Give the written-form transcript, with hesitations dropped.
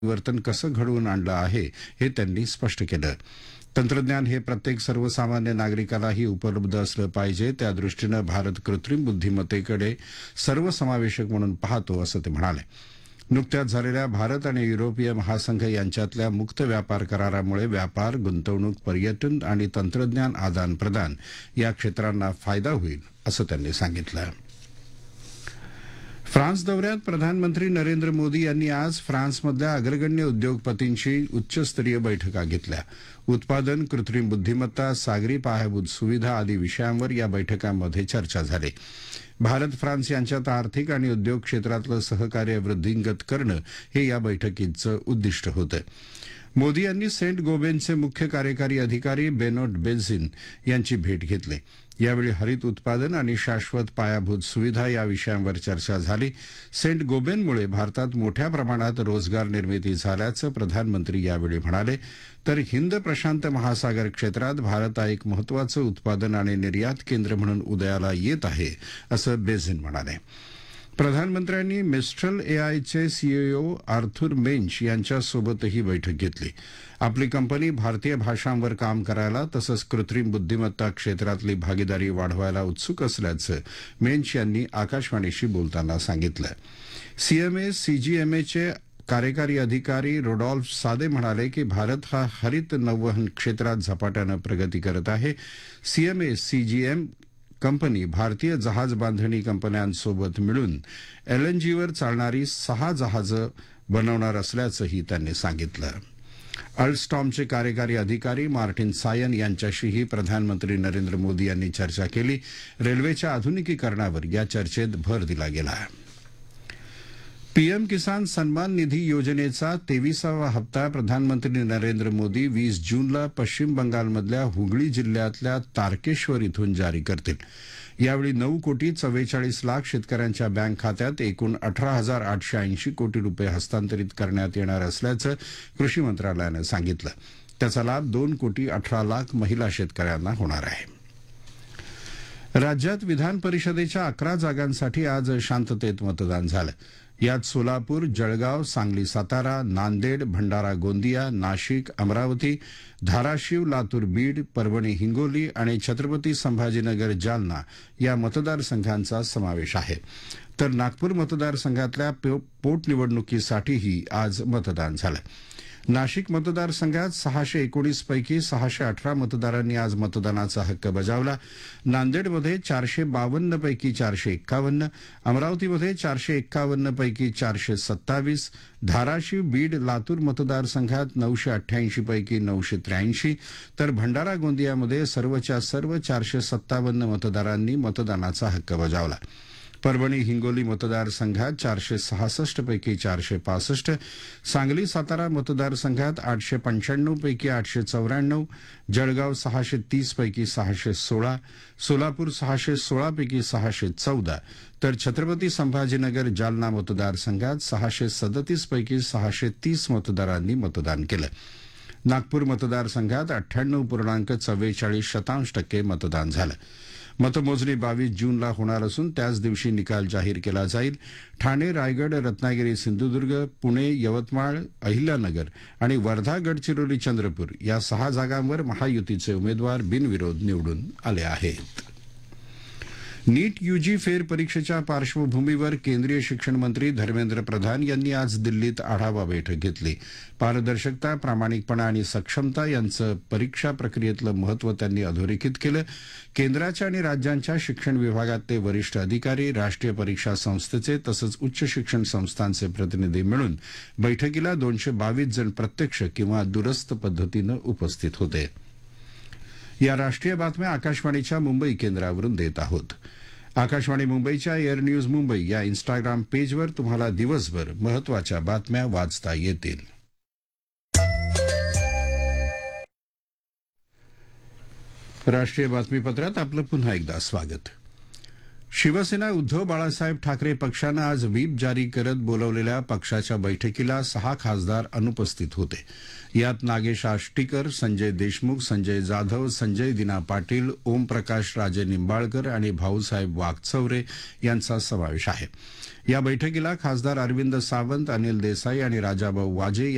परिवर्तन कसं घडवून आणलं आहे हे त्यांनी स्पष्ट केलं. तंत्रज्ञान हे प्रत्येक सर्वसामान्य नागरिकालाही उपलब्ध असलं पाहिजे, त्यादृष्टीनं भारत कृत्रिम बुद्धिमत्तेकडे सर्वसमावेशक म्हणून पाहतो, असं ते म्हणाले. नुकत्याच झालेल्या भारत आणि युरोपीय महासंघ यांच्यातल्या मुक्त व्यापार करारामुळे व्यापार, गुंतवणूक, पर्यटन आणि तंत्रज्ञान आदान प्रदान या क्षेत्रांना फायदा होईल, असं त्यांनी सांगितलं. फ्रान्स दौऱ्यात प्रधानमंत्री नरेंद्र मोदी यांनी आज फ्रान्समधल्या अग्रगण्य उद्योगपतींची उच्चस्तरीय बैठका घेतल्या. उत्पादन, कृत्रिम बुद्धिमत्ता, सागरी पायाभूत सुविधा आदी विषयांवर या बैठकांमध्ये चर्चा झाली. भारत फ्रान्स यांच्यात आर्थिक आणि उद्योग क्षेत्रातलं सहकार्य वृद्धिंगत करणं हे या बैठकीचं उद्दिष्ट होतं. मोदी यांनी सेंट गोबेनचे मुख्य कार्यकारी अधिकारी बेनोट बेझिन यांची भेट घेतली. यावेळी हरित उत्पादन आणि शाश्वत पायाभूत सुविधा या विषयांवर चर्चा झाली. सेंट गोबेनमुळे भारतात मोठ्या प्रमाणात रोजगार निर्मिती झाल्याचं प्रधानमंत्री यावेळी म्हणाले. तर हिंद प्रशांत महासागर क्षेत्रात भारत एक महत्वाचं उत्पादन आणि निर्यात केंद्र म्हणून उदयाला येत आहे, असं बेझिन म्हणाले. प्रधानमंत्र्यांनी मिस्ट्रल एआयचे सीईओ आर्थुर मेंच यांच्यासोबतही बैठक घेतली. आपली कंपनी भारतीय भाषांवर काम करायला तसंच कृत्रिम बुद्धिमत्ता क्षेत्रातली भागीदारी वाढवायला उत्सुक असल्याचं मेंच यांनी आकाशवाणीशी बोलताना सांगितलं. सीएमए सीजीएमएचे कार्यकारी अधिकारी रोडॉल्फ सादे म्हणाले की भारत हा हरित नौवहन क्षेत्रात झपाट्यानं प्रगती करत आहे. सीएमए सीजीएम कंपनी भारतीय जहाज बांधणी कंपन्यांसोबत मिळून एलएनजीवर चालणारी 6 जहाजं बनवणार असल्याचंही त्यांनी सांगितलं. अल्स्टॉमचे कार्यकारी अधिकारी मार्टिन सायन यांच्याशीही प्रधानमंत्री नरेंद्र मोदी यांनी चर्चा केली. रेल्वेच्या आधुनिकीकरणावर या चर्चेत भर दिला गेला. पीएम किसान सन्मान निधी योजनेचा 23वा हप्ता प्रधानमंत्री नरेंद्र मोदी 20 जूनला पश्चिम बंगालमधल्या हुगळी जिल्ह्यातल्या तारकेश्वर इथून जारी करतील. यावेळी 9 कोटी 44 लाख शेतकऱ्यांच्या बँक खात्यात एकूण 18,880 कोटी रुपये हस्तांतरित करण्यात येणार असल्याचं कृषी मंत्रालयानं सांगितलं. त्याचा लाभ 2 कोटी 18 लाख महिला शेतकऱ्यांना होणार आहे. राज्यात विधान परिषदेच्या 11 जागांसाठी आज शांततेत मतदान झालं. यात सोलापूर, जळगाव, सांगली सातारा, नांदेड, भंडारा गोंदिया, नाशिक, अमरावती, धाराशिव, लातूर बीड, परभणी हिंगोली आणि छत्रपती संभाजीनगर जालना या मतदारसंघांचा समावेश आहे. तर नागपूर मतदारसंघातल्या पोटनिवडणुकीसाठीही आज मतदान झालं. नाशिक मतदारसंघात 619 पैकी 618 मतदारांनी आज मतदानाचा हक्क बजावला. नांदेडमध्ये 452 पैकी 451, अमरावतीमध्ये 451 पैकी 427, धाराशिव, बीड, लातूर मतदारसंघात 988 पैकी 983, तर भंडारा गोंदियामध्ये सर्वच्या सर्व 457 मतदारांनी मतदानाचा हक्क बजावला. परभणी हिंगोली मतदारसंघात 466 पैकी 465, सांगली सातारा मतदारसंघात 895 पैकी 894, जळगाव 630 पैकी 616, सोलापूर 616 पैकी 614, तर छत्रपती संभाजीनगर जालना मतदारसंघात 637 पैकी 630 मतदारांनी मतदान केलं. नागपूर मतदारसंघात 98.44% मतदान झालं. मतमोजणी 22 जूनला होणार असून त्याच दिवशी निकाल जाहीर केला जाईल. ठाणे, रायगड, रत्नागिरी, सिंधुदुर्ग, पुणे, यवतमाळ, अहिल्यानगर आणि वर्धा, गडचिरोली, चंद्रपूर या 6 जागांवर महायुतीचे उमेदवार बिनविरोध निवडून आले आहेत. नीट यूजी फेर परीक्षेच्या पार्श्वभूमीवर केंद्रीय शिक्षण मंत्री धर्मेंद्र प्रधान यांनी आज दिल्लीत आढावा बैठक घेतली. पारदर्शकता, प्रामाणिकपणा आणि सक्षमता यांचं परीक्षा प्रक्रियेतलं महत्त्व त्यांनी अधोरेखित केलं. केंद्राच्या आणि राज्यांच्या शिक्षण विभागातले वरिष्ठ अधिकारी, राष्ट्रीय परीक्षा संस्थेचे तसंच उच्च शिक्षण संस्थांचे प्रतिनिधी मिळून बैठकीला 222 जण प्रत्यक्ष किंवा दूरस्थ पद्धतीनं उपस्थित होते. या राष्ट्रीय बातम्या आकाशवाणीच्या मुंबई केंद्रावरून देत आहोत. आकाशवाणी मुंबईच्या एअर न्यूज मुंबई या इन्स्टाग्राम पेजवर तुम्हाला दिवसभर महत्त्वाच्या बातम्या वाचता येतील. राष्ट्रीय बातमीपत्रात आपलं पुन्हा एकदा स्वागत. शिवसेना उद्धव बाळासाहेब ठाकरे पक्षानं आज व्हीप जारी करत बोलावलेल्या पक्षाच्या बैठकीला 6 खासदार अनुपस्थित होते. यात नागेश आष्टीकर, संजय देशमुख, संजय जाधव, संजय दिना पाटील, ओमप्रकाश राजे निंबाळकर आणि भाऊसाहेब वाकचौरे यांचा समावेश आहे. या बैठकीला खासदार अरविंद सावंत, अनिल देसाई आणि राजाभाऊ वाजे